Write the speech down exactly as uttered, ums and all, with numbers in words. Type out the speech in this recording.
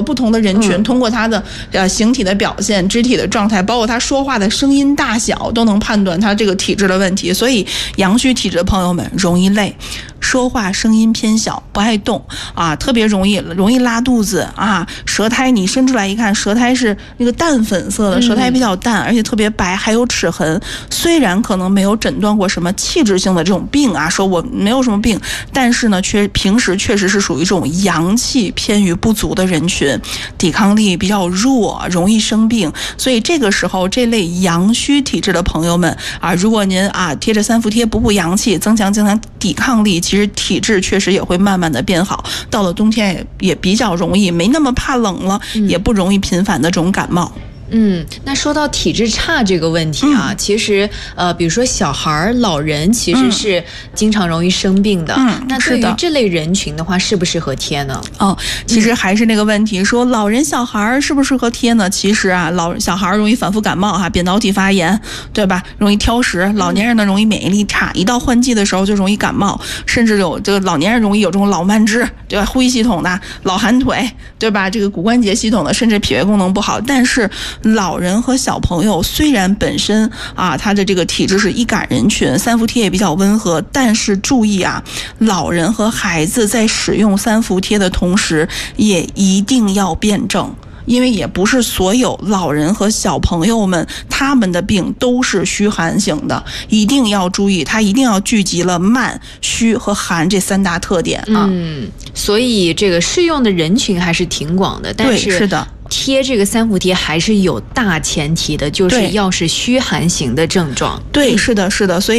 不同的人群，嗯、通过他的呃形体的表现、肢体的状态，包括他说话的声音大小，都能判断他这个体质的问题。所以阳虚体质的朋友们容易累，说话声音偏小，不爱动啊，特别容易容易拉肚子啊，舌苔你伸出来一看，舌苔是那个淡粉色的，舌苔比较淡，而且特别白，还有齿痕。虽然可能没有诊断过什么器质性的这种病啊，说我没有什么病，但是呢，确平时确实是属于这种阳气偏于不足的人群，抵抗力比较弱，容易生病。所以这个时候，这类阳虚体质的朋友们啊，如果您啊贴着三伏贴补补阳气，增强增强抵抗力，其实体质确实也会慢慢的变好。到了冬天也也比较容易，没那么怕冷了，嗯、也不容易频繁的这种感冒。 嗯，那说到体质差这个问题啊，嗯、其实呃，比如说小孩、老人其实是经常容易生病的。嗯，那对于这类人群的话，适不适合贴呢？ 哦，其实还是那个问题，嗯、说老人、小孩适不适合贴呢？其实啊，老小孩容易反复感冒哈、啊，扁桃体发炎，对吧？容易挑食。老年人呢，容易免疫力差，一到换季的时候就容易感冒，甚至有这个老年人容易有这种老慢支，对吧？呼吸系统的、老寒腿，对吧？这个骨关节系统的，甚至脾胃功能不好，但是老人和小朋友虽然本身啊，他的这个体质是易感人群，三伏贴也比较温和，但是注意啊，老人和孩子在使用三伏贴的同时，也一定要辩证。因为也不是所有老人和小朋友们他们的病都是虚寒型的，一定要注意，它一定要聚集了慢、虚和寒这三大特点啊。 嗯，所以这个适用的人群还是挺广的，但是是的。 贴这个三伏贴还是有大前提的，就是要是虚寒型的症状。 对，是的，是的，所以。